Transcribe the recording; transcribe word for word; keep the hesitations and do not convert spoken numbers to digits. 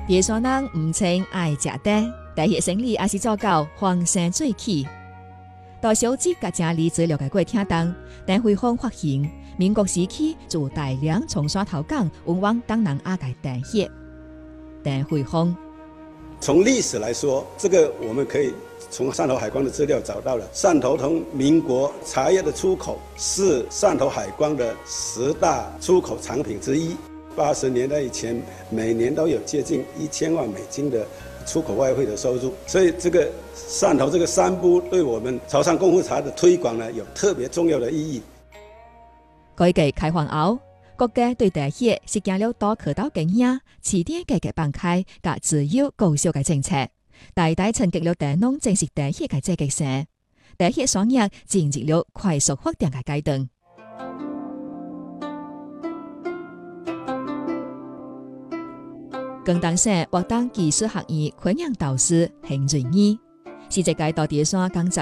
第三人唔称爱食茶，茶叶生理也是做到黄生水起。大小姐甲正理资料解过听当，但辉煌发现，民国时期就大量从山头港运往东南亚嘅茶叶。但辉煌从历史来说，这个我们可以从汕头海关的资料找到了，汕头同民国茶叶的出口是汕头海关的十大出口产品之一。八十年代以前，每年都有接近一千万美金的出口外汇的收入，所以这个汕头这个三不对我们潮汕功夫茶的推广呢，有特别重要的意义。 改革开放后，国家对茶叶实行了多渠道经营、市场改革放开、甲自由高效嘅政策，大大冲击了茶农正式茶叶嘅积极性，茶叶产业进入了快速发展嘅阶段。广东省活动技术学院昆阳导师邢俊义是一届大第三工作